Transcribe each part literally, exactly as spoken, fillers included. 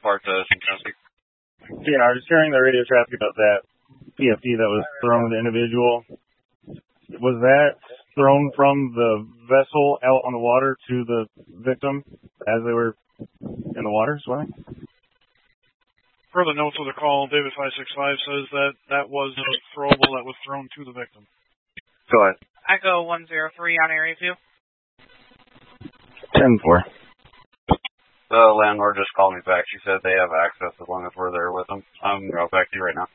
part to Centrosky. Yeah, I was hearing the radio traffic about that P F D that was thrown at the individual. Was that thrown from the vessel out on the water to the victim as they were in the water swimming? Per the notes of the call, David five six five says that that was a throwable that was thrown to the victim. Go ahead. Echo one zero three on area two. ten four. The landlord just called me back. She said they have access as long as we're there with them. I'm going back to you right now.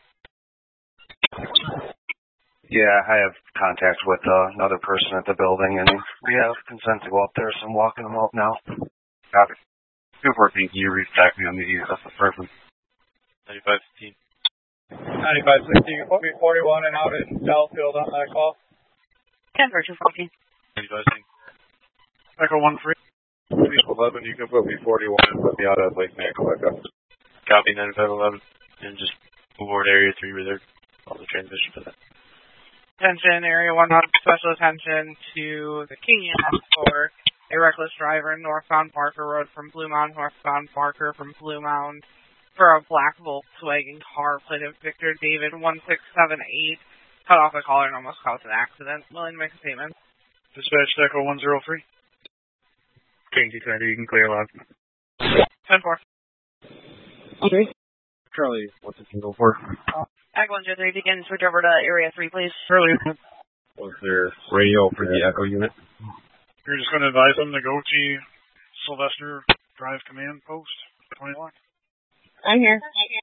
Yeah, I have contact with uh, another person at the building, and we have consent to go up there, so I'm walking them up now. Copy. two fourteen, can you reach me on the east? That's the first one. ninety-five fifteen. ninety-five sixteen, forty-one and out at Delafield on that call. ten for two fourteen. ninety-five sixteen. Echo one three. eleven, you can put me forty-one and put me out at Lake Nakalika. Copy, ninety-five eleven. And just award area three reserve. All the transmission for that. Attention, area one, special attention to the King Unit for a reckless driver northbound Parker Road from Blue Mound, northbound Parker from Blue Mound for a black Volkswagen car plated Victor David one six seven eight. Cut off the caller and almost caused an accident. Willing to make a statement? Dispatch Echo one zero three. King two twenty, you can clear loud. ten four. Okay. Charlie, what's the single for? Echo one zero three, begin switch over to area three, please. Charlie, What's their radio for the Echo unit? you're just going to advise them to go to Sylvester Drive Command Post twenty-one. I'm here.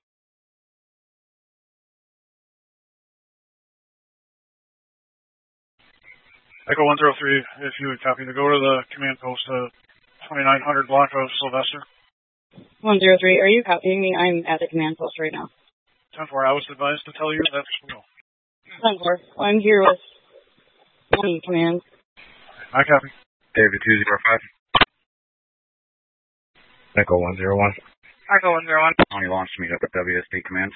Echo one zero three, if you would copy to go to the command post, uh, twenty-nine hundred block of Sylvester. one zero three, are you copying me? I'm at the command post right now. ten four, I was advised to tell you that's no. ten four, I'm here with one command. I copy. David two zero five. Echo one zero one. Echo one zero one. Only launched meet up at W S D command.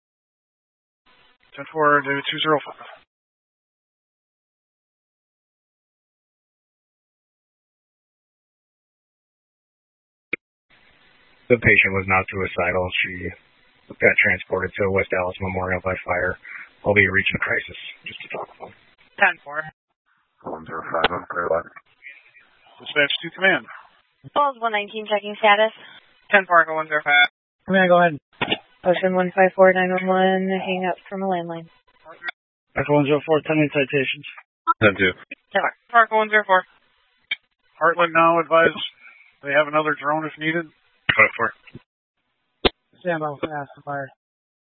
ten four, David two zero five. The patient was not suicidal. She got transported to West Dallas Memorial by fire. I'll be reaching a crisis just to talk about it. ten four. one zero five, I'm clear left. Dispatch to command. Falls one nineteen, checking status. ten four, Echo one zero five. Command, go ahead. Ocean one five four nine one one, hang up from a landline. Echo one zero four, ten citations. ten two. ten four. Echo one zero four. Heartland now advised they have another drone if needed. Go for it. Stand by for ask the fire.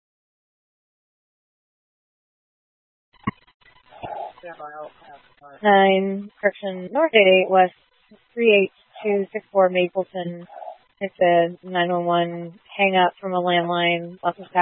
Stand by, I'll ask the fire. Nine, correction, North eight eight West three eight two six four Mapleton. It's a nine one one hang up from a landline. Lots of staff